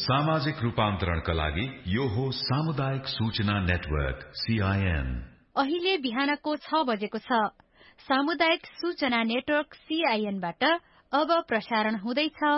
सामाजिक रूपान्तरणका लागि यो हो सामुदायिक सूचना नेटवर्क CIN। अहिले बिहानको 6 बजेको छ। सामुदायिक सूचना नेटवर्क CIN बाट अब प्रसारण हुँदैछ